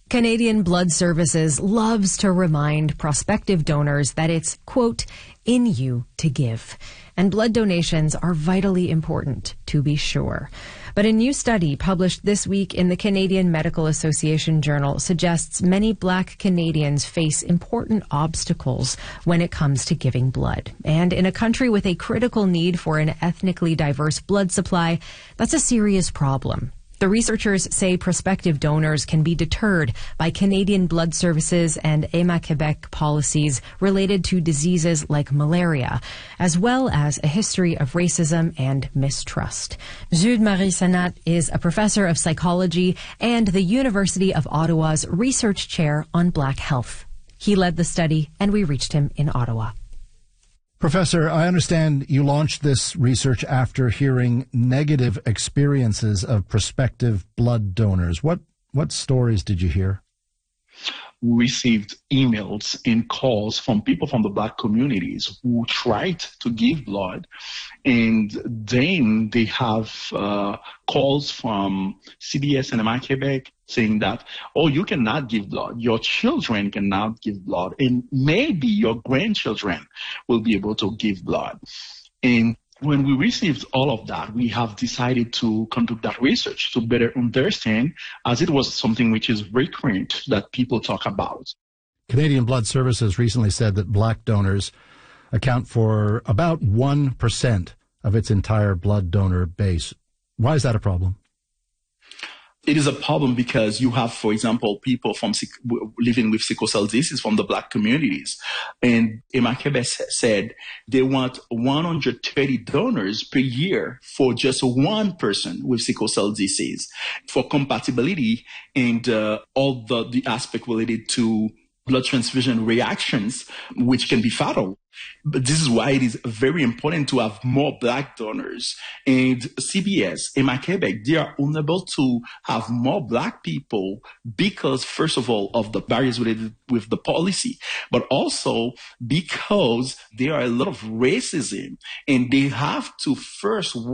Canadian Blood Services loves to remind prospective donors that it's, quote, in you to give. And blood donations are vitally important, to be sure. But a new study published this week in the Canadian Medical Association Journal suggests many Black Canadians face important obstacles when it comes to giving blood. And in a country with a critical need for an ethnically diverse blood supply, that's a serious problem. The researchers say prospective donors can be deterred by Canadian Blood Services and Héma-Québec policies related to diseases like malaria, as well as a history of racism and mistrust. Jude Marie Sanat is a professor of psychology and the University of Ottawa's research chair on Black health. He led the study, and we reached him in Ottawa. Professor, I understand you launched this research after hearing negative experiences of prospective blood donors. What stories did you hear? We received emails and calls from people from the Black communities who tried to give blood, and then they have calls from CBS and Héma-Québec saying that, oh, you cannot give blood, your children cannot give blood, and maybe your grandchildren will be able to give blood. And when we received all of that, we have decided to conduct that research to better understand, as it was something which is recurrent that people talk about. Canadian Blood Services recently said that Black donors account for about 1% of its entire blood donor base. Why is that a problem? It is a problem because you have, for example, people from living with sickle cell disease from the Black communities. And Héma-Québec said they want 130 donors per year for just one person with sickle cell disease for compatibility and all the aspect related to blood transfusion reactions, which can be fatal. But this is why it is very important to have more Black donors. And CBS, Héma-Québec, they are unable to have more Black people because, first of all, of the barriers related with the policy, but also because there are a lot of racism, and they have to first